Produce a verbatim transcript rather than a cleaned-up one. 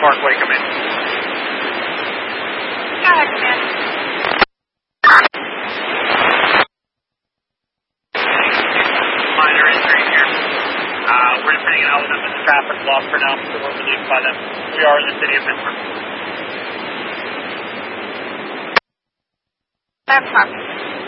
Parkway, come in. Go ahead, Commander. Minor injury here. Uh, we're just hanging out with them in the traffic block for now, so we're released by them. We are in the city of Pittsburgh. That's perfect.